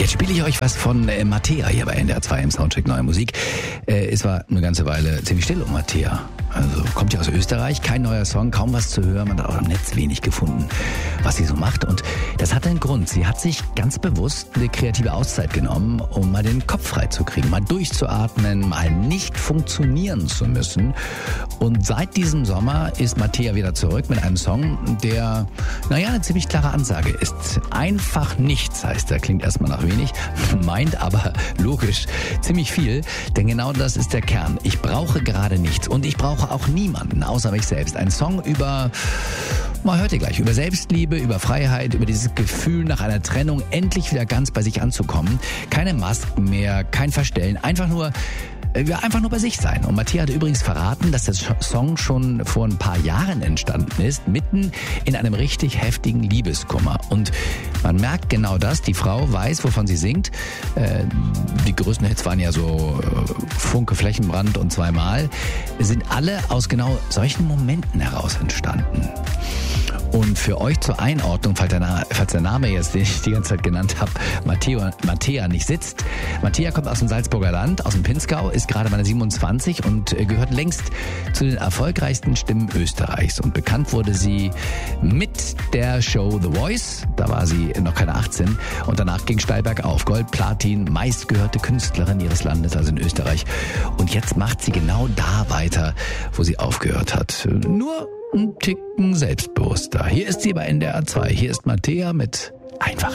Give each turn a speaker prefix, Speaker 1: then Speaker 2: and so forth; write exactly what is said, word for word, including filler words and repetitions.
Speaker 1: Jetzt spiele ich euch was von äh, Mattea hier bei N D R zwei im Soundcheck Neue Musik. Äh, es war eine ganze Weile ziemlich still um Mattea. Also kommt ja aus Österreich, kein neuer Song, kaum was zu hören, man hat auch im Netz wenig gefunden, was sie so macht. Und das hat einen Grund. Sie hat sich ganz bewusst eine kreative Auszeit genommen, um mal den Kopf frei zu kriegen, mal durchzuatmen, mal nicht funktionieren zu müssen. Und seit diesem Sommer ist Mattea wieder zurück mit einem Song, der, naja, eine ziemlich klare Ansage ist. Einfach nichts heißt er, klingt erstmal nach wenig, meint aber logisch ziemlich viel, denn genau das ist der Kern. Ich brauche gerade nichts und ich brauche auch niemanden außer mich selbst. Ein Song über, mal hört ihr gleich, über Selbstliebe, über Freiheit, über dieses Gefühl nach einer Trennung endlich wieder ganz bei sich anzukommen. Keine Masken mehr, kein Verstellen, einfach nur Ja, einfach nur bei sich sein. Und Mattea hat übrigens verraten, dass der Song schon vor ein paar Jahren entstanden ist, mitten in einem richtig heftigen Liebeskummer. Und man merkt genau das, die Frau weiß, wovon sie singt. Äh, die größten Hits waren ja so äh, Funke, Flächenbrand und Zweimal, sind alle aus genau solchen Momenten heraus entstanden. Und für euch zur Einordnung, falls der, Na- falls der Name jetzt, den ich die ganze Zeit genannt habe, Mattea, Mattea nicht sitzt. Mattea kommt aus dem Salzburger Land, aus dem Pinzgau, ist gerade mal siebenundzwanzig und gehört längst zu den erfolgreichsten Stimmen Österreichs. Und bekannt wurde sie mit der Show The Voice, da war sie noch keine achtzehn. Und danach ging steil bergauf. Gold, Platin, meistgehörte Künstlerin ihres Landes, also in Österreich. Und jetzt macht sie genau da weiter, wo sie aufgehört hat. Nur ein Ticken selbstbewusster. Hier ist sie bei N D R zwei. Hier ist Mattea mit Einfach